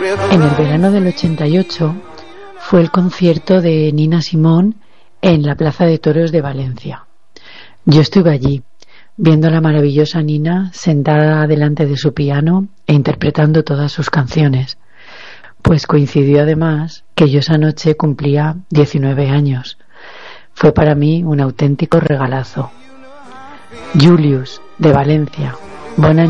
En el verano del 88 fue el concierto de Nina Simone en la Plaza de Toros de Valencia. Yo estuve allí, viendo a la maravillosa Nina sentada delante de su piano e interpretando todas sus canciones. Pues coincidió además que yo esa noche cumplía 19 años. Fue para mí un auténtico regalazo. Julius, de Valencia. Bona